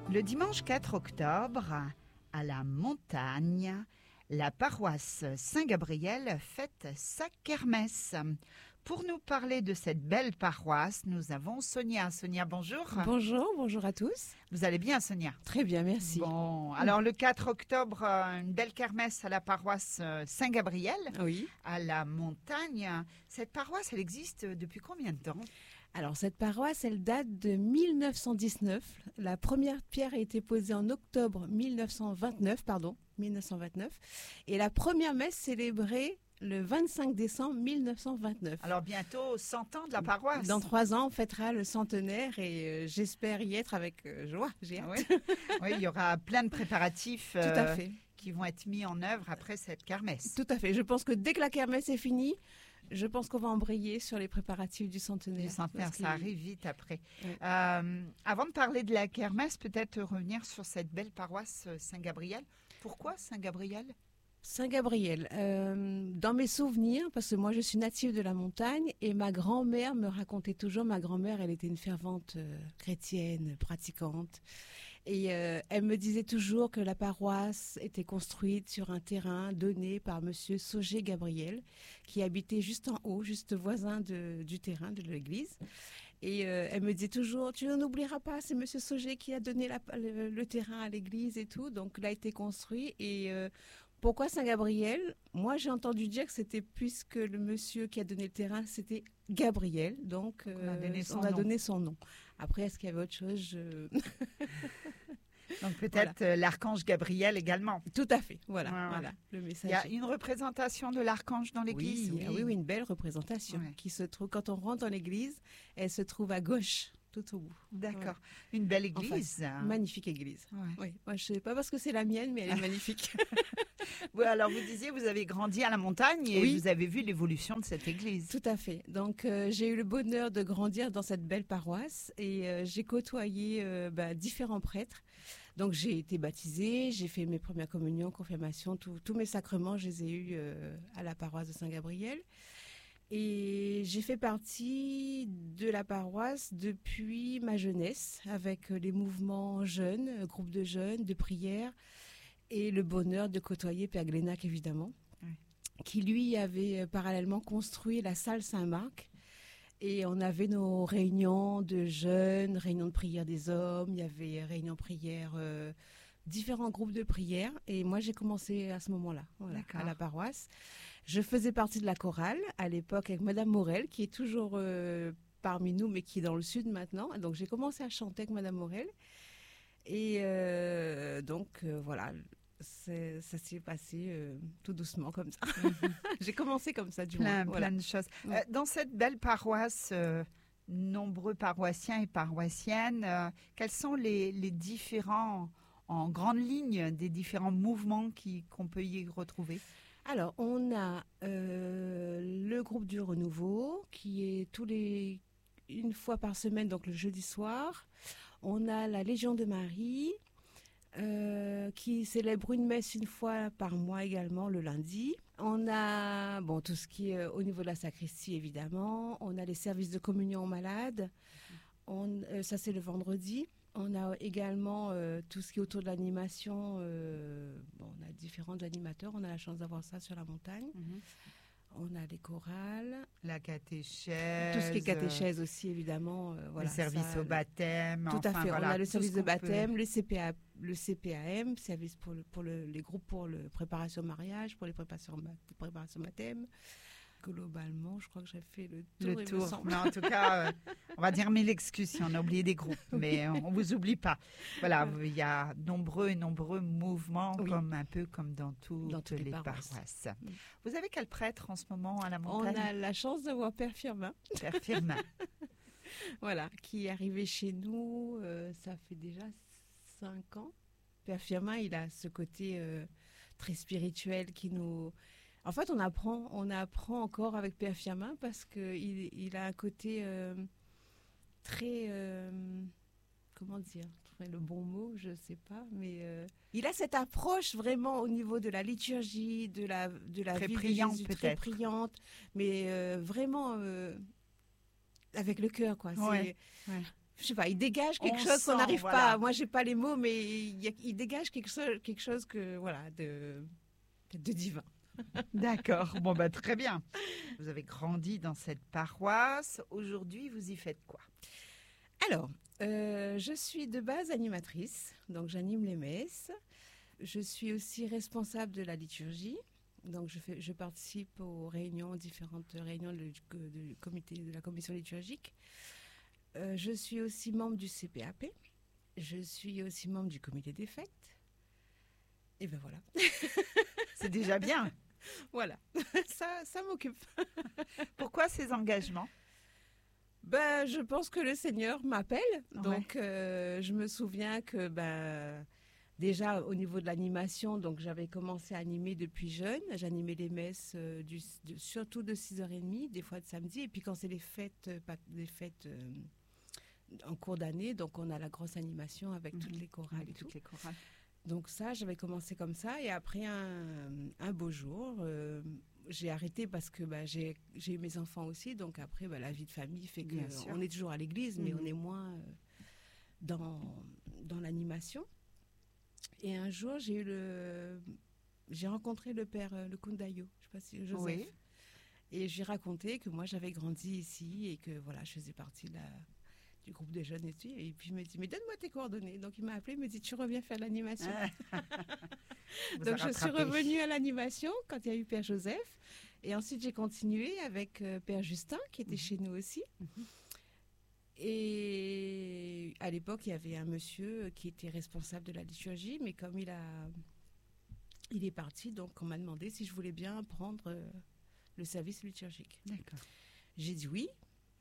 Le dimanche 4 octobre, à la montagne, la paroisse Saint-Gabriel fête sa kermesse. Pour nous parler de cette belle paroisse, nous avons Sonia. Sonia, bonjour. Bonjour à tous. Vous allez bien, Sonia? Très bien, merci. Bon, alors le 4 octobre, une belle kermesse à la paroisse Saint-Gabriel, Oui. à la montagne. Cette paroisse, elle existe depuis combien de temps? Alors, cette paroisse, elle date de 1919. La première pierre a été posée en octobre 1929. Et la première messe célébrée le 25 décembre 1929. Alors bientôt 100 ans de la paroisse. Dans 3 ans, on fêtera le centenaire et j'espère y être avec joie. J'ai hâte. Oui. Oui, il y aura plein de préparatifs Tout à fait. qui vont être mis en œuvre après cette kermesse. Tout à fait. Je pense que dès que la kermesse est finie, je pense qu'on va embrayer sur les préparatifs du centenaire. Le centenaire, ça arrive vite après. Oui. Avant de parler de la kermesse, peut-être revenir sur cette belle paroisse Saint-Gabriel. Pourquoi Saint-Gabriel? Saint-Gabriel, dans mes souvenirs, parce que moi je suis native de la montagne et ma grand-mère me racontait toujours, ma grand-mère elle était une fervente chrétienne, pratiquante, et elle me disait toujours que la paroisse était construite sur un terrain donné par monsieur Sauger Gabriel, qui habitait juste en haut, juste voisin du terrain de l'église. Et elle me disait toujours, tu n'oublieras pas, c'est monsieur Sauger qui a donné le terrain à l'église et tout, donc il a été construit et... Pourquoi Saint-Gabriel? Moi, j'ai entendu dire que c'était puisque le monsieur qui a donné le terrain, c'était Gabriel. Donc, on a donné son nom. Après, est-ce qu'il y avait autre chose? Donc, peut-être voilà. L'archange Gabriel également. Tout à fait. Voilà, le messager. Il y a une représentation de l'archange dans l'église? Oui, une belle représentation qui se trouve, quand on rentre dans l'église, elle se trouve à gauche. Tout au bout. D'accord. Une belle église. Magnifique église. Oui. Moi, je ne sais pas parce que c'est la mienne, mais elle est magnifique. Oui, alors vous disiez, vous avez grandi à la montagne et vous avez vu l'évolution de cette église. Tout à fait. Donc, j'ai eu le bonheur de grandir dans cette belle paroisse et j'ai côtoyé différents prêtres. Donc, j'ai été baptisée, j'ai fait mes premières communions, confirmations, tous mes sacrements, je les ai eus à la paroisse de Saint-Gabriel. Et j'ai fait partie de la paroisse depuis ma jeunesse, avec les mouvements jeunes, groupes de jeunes, de prière, et le bonheur de côtoyer Père Glénac, évidemment, qui lui avait parallèlement construit la salle Saint-Marc. Et on avait nos réunions de jeunes, réunions de prière des hommes, il y avait réunions de prière, différents groupes de prière. Et moi, j'ai commencé à ce moment-là, à la paroisse. Je faisais partie de la chorale à l'époque avec Madame Morel, qui est toujours parmi nous, mais qui est dans le sud maintenant. Donc, j'ai commencé à chanter avec Madame Morel. Et voilà, ça s'est passé tout doucement comme ça. J'ai commencé comme ça, du moins. Plein de choses. Dans cette belle paroisse, nombreux paroissiens et paroissiennes, quels sont les différents, en grande ligne, des différents mouvements qu'on peut y retrouver? Alors, on a le groupe du Renouveau qui est une fois par semaine, donc le jeudi soir. On a la Légion de Marie qui célèbre une messe une fois par mois également, le lundi. On a tout ce qui est au niveau de la sacristie, évidemment. On a les services de communion aux malades. Ça, c'est le vendredi. On a également tout ce qui est autour de l'animation. On a différents animateurs. On a la chance d'avoir ça sur la montagne. On a les chorales. La catéchèse. Tout ce qui est catéchèse aussi, évidemment. Le service au baptême. Tout à fait. On a le service de baptême, le CPAM, service pour les groupes pour la préparation au mariage, pour les préparations baptême. Globalement, je crois que j'ai fait le tour. Mais en tout cas, on va dire mille excuses si on a oublié des groupes, mais on ne vous oublie pas. Voilà, il y a nombreux mouvements, un peu comme dans toutes les paroisses. Vous avez quel prêtre en ce moment à la montagne? On a la chance de voir Père Firmin. Père Firmin. Voilà, qui est arrivé chez nous, ça fait déjà 5 ans. Père Firmin, il a ce côté très spirituel qui nous... En fait, on apprend encore avec Père Firmin parce qu'il a un côté très, comment dire, le bon mot, je ne sais pas, mais il a cette approche vraiment au niveau de la liturgie, de la très vie priante, de Jésus, peut-être. très priante, mais vraiment avec le cœur, quoi. Ouais. je sais pas, il dégage quelque chose qu'on n'arrive pas. Moi, j'ai pas les mots, mais il dégage quelque chose que voilà de divin. D'accord. Bon, très bien. Vous avez grandi dans cette paroisse. Aujourd'hui, vous y faites quoi? Alors, je suis de base animatrice, donc j'anime les messes. Je suis aussi responsable de la liturgie, donc je participe aux réunions, différentes réunions du comité de la commission liturgique. Je suis aussi membre du CPAP. Je suis aussi membre du comité des fêtes. Et ben voilà. C'est déjà bien. Voilà, ça m'occupe. Pourquoi ces engagements? Je pense que le Seigneur m'appelle. Donc, je me souviens que déjà au niveau de l'animation, donc j'avais commencé à animer depuis jeune. J'animais les messes surtout de 6h30, des fois de samedi. Et puis quand c'est les fêtes, en cours d'année, donc on a la grosse animation avec toutes les chorales et tout. Les chorales. Donc ça, j'avais commencé comme ça. Et après un beau jour, j'ai arrêté parce que j'ai eu mes enfants aussi. Donc après, la vie de famille fait qu'on est toujours à l'église, mais on est moins dans l'animation. Et un jour, j'ai rencontré le père le Kundayo, je sais pas si Joseph. Oui. Et j'ai raconté que moi, j'avais grandi ici et que voilà, je faisais partie du groupe de jeunes et tout. Et puis il me dit, mais donne-moi tes coordonnées. Donc il m'a appelé, il me dit, tu reviens faire l'animation. Donc je suis revenue à l'animation quand il y a eu Père Joseph. Et ensuite j'ai continué avec Père Justin qui était chez nous aussi. Et à l'époque, il y avait un monsieur qui était responsable de la liturgie, mais comme il est parti, donc on m'a demandé si je voulais bien prendre le service liturgique. D'accord. J'ai dit oui.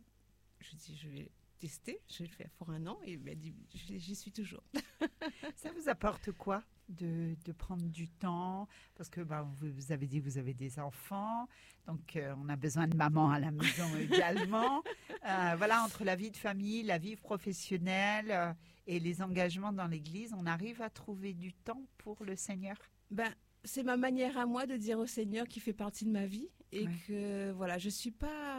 Je dis, je vais tester, je vais le faire pour 1 an. Et il m'a dit, j'y suis toujours. Ça vous apporte quoi de prendre du temps? Parce que vous avez dit que vous avez des enfants, donc on a besoin de maman à la maison également. Voilà, entre la vie de famille, la vie professionnelle et les engagements dans l'Église, on arrive à trouver du temps pour le Seigneur? C'est ma manière à moi de dire au Seigneur qu'il fait partie de ma vie et que voilà, je suis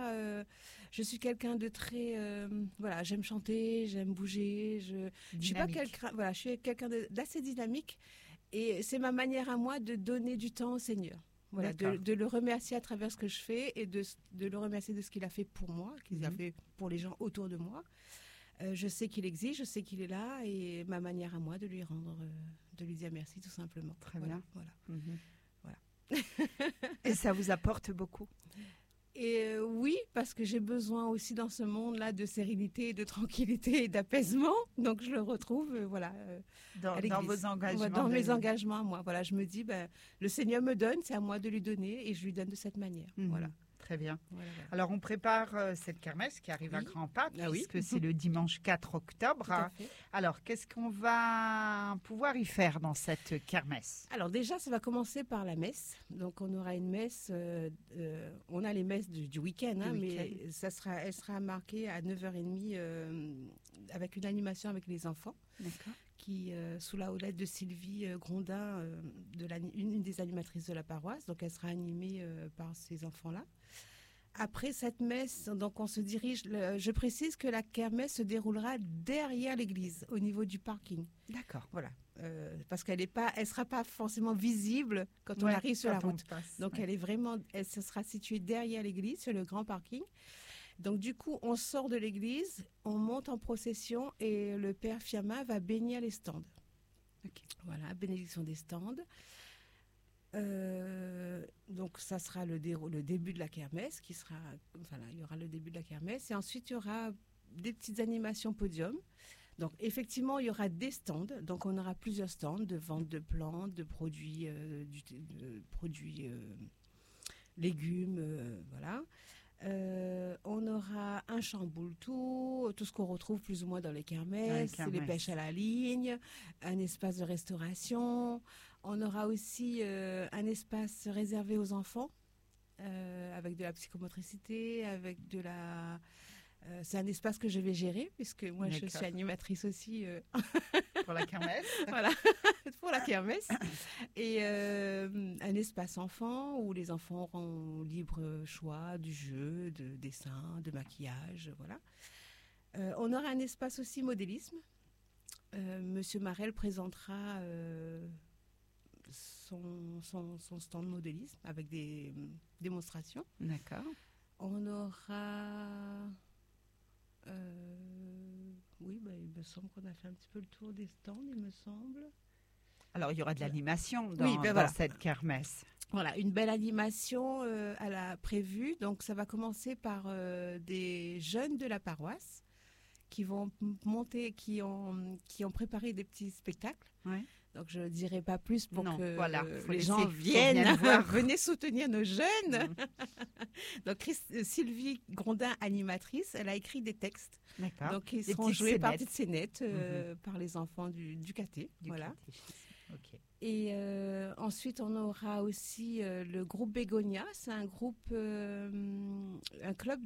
quelqu'un de très j'aime chanter, j'aime bouger, je suis pas je suis quelqu'un d'assez dynamique et c'est ma manière à moi de donner du temps au Seigneur. Voilà, de le remercier à travers ce que je fais et de le remercier de ce qu'il a fait pour moi, qu'il a fait pour les gens autour de moi. Je sais qu'il existe, je sais qu'il est là et ma manière à moi de lui dire merci tout simplement. Très bien. Voilà. Voilà. Et ça vous apporte beaucoup? Et oui, parce que j'ai besoin aussi dans ce monde-là de sérénité, de tranquillité et d'apaisement. Donc je le retrouve dans vos engagements. Dans mes engagements à moi. Voilà, je me dis, le Seigneur me donne, c'est à moi de lui donner et je lui donne de cette manière. Voilà. Très bien. Voilà. Alors, on prépare cette kermesse qui arrive à grands pas, puisque c'est le dimanche 4 octobre. Tout à fait. Alors, qu'est-ce qu'on va pouvoir y faire dans cette kermesse? Alors, déjà, ça va commencer par la messe. Donc, on aura une messe. On a les messes du week-end, mais elle sera marquée à 9h30 avec une animation avec les enfants. D'accord. Qui, sous la houlette de Sylvie Grondin, une des animatrices de la paroisse. Donc, elle sera animée par ces enfants-là. Après cette messe, donc on se dirige. Je précise que la kermesse se déroulera derrière l'église, au niveau du parking. D'accord. Voilà, parce qu'elle sera pas forcément visible quand on arrive sur la route. Donc elle sera située derrière l'église, sur le grand parking. Donc du coup, on sort de l'église, on monte en procession et le père Fiamma va bénir les stands. Okay. Voilà, bénédiction des stands. Donc ça sera le début de la kermesse il y aura le début de la kermesse et ensuite il y aura des petites animations podium. Donc effectivement il y aura des stands, donc on aura plusieurs stands de vente de plantes, de produits, légumes, voilà. On aura un chamboule tout ce qu'on retrouve plus ou moins dans les kermesses, les pêches à la ligne, un espace de restauration. On aura aussi un espace réservé aux enfants avec de la psychomotricité, avec de la... c'est un espace que je vais gérer puisque moi je suis animatrice aussi pour la kermesse. Voilà, pour la kermesse. Et un espace enfant où les enfants auront libre choix du jeu, de dessin, de maquillage, voilà. On aura un espace aussi modélisme. Monsieur Marel présentera son stand modélisme avec des démonstrations. D'accord. On aura... il me semble qu'on a fait un petit peu le tour des stands, il me semble. Alors, il y aura de l'animation dans cette kermesse. Voilà, une belle animation à la prévue. Donc, ça va commencer par des jeunes de la paroisse qui vont monter, qui ont préparé des petits spectacles. Ouais. Donc, je ne dirai pas plus pour que les gens gens viennent voir. Venez soutenir nos jeunes. Donc, Sylvie Grondin, animatrice, elle a écrit des textes. D'accord. Donc, ils seront joués par petites scénettes par les enfants du caté. Voilà. Okay. Et ensuite, on aura aussi le groupe Bégonia. C'est un groupe, un club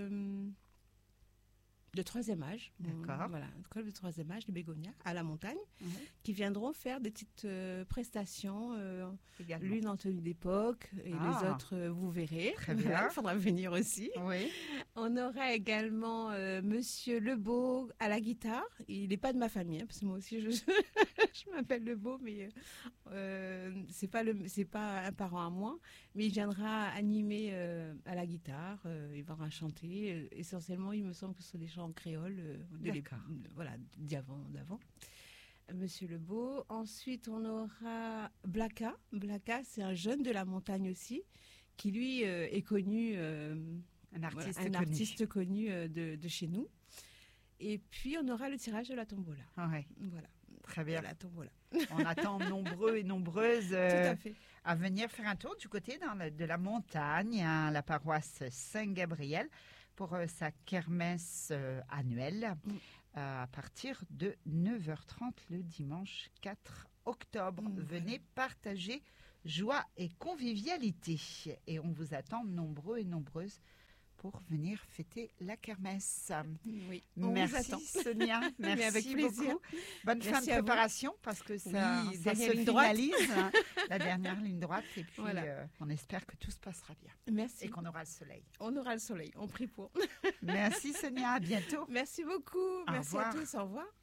de troisième âge. D'accord. Voilà, un club de troisième âge de Bégonia à la montagne, qui viendront faire des petites prestations. L'une en tenue d'époque et les autres, vous verrez. Très bien. Il faudra venir aussi. Oui. On aura également Monsieur Lebeau à la guitare. Il n'est pas de ma famille, parce que moi aussi, je m'appelle Lebeau, mais c'est pas un parent à moi. Mais il viendra animer à la guitare. Il va chanter. Essentiellement, il me semble que ce sont des chants en créole d'avant. Monsieur Lebeau. Ensuite, on aura Blaka. Blaka, c'est un jeune de la montagne aussi, qui lui est connu, un artiste connu de chez nous. Et puis, on aura le tirage de la tombola. Ouais. Voilà. Très bien. La tombola. On attend nombreux et nombreuses Tout à fait. À venir faire un tour du côté de la montagne, la paroisse Saint-Gabriel, pour sa kermesse annuelle à partir de 9h30 le dimanche 4 octobre. Venez partager joie et convivialité. Et on vous attend nombreux et nombreuses pour venir fêter la kermesse. Oui, merci Sonia, merci avec plaisir. Beaucoup. Bonne fin de préparation parce que ça se finalise, la dernière ligne droite. Et puis on espère que tout se passera bien. Merci. Et qu'on aura le soleil. On aura le soleil, on prie pour. Merci Sonia, à bientôt. Merci beaucoup, merci à tous, au revoir.